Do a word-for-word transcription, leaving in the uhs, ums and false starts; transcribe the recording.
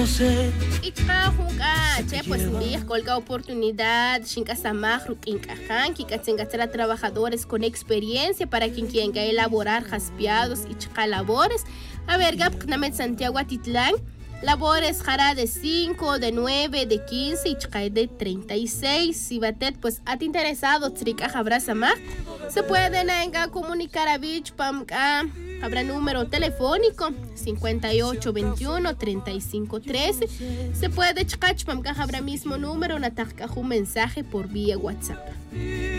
Ichka junka che pues mbij colga oportunidad shinka samaj rukinka hanki katsengatera trabajadores con experiencia para quien quiera elaborar jaspeados y labores. A ver, gap namet Santiago Atitlán, labores jara de cinco, de nueve, de quince y chkai de treinta y seis. Si batet pues at interesado trika jabra samaj, se pueden enga comunicar a Vich Pamka. Habrá número telefónico cincuenta y ocho veintiuno treinta y cinco trece. Se puede chkach pamka habrá mismo número, natakka un mensaje por vía WhatsApp.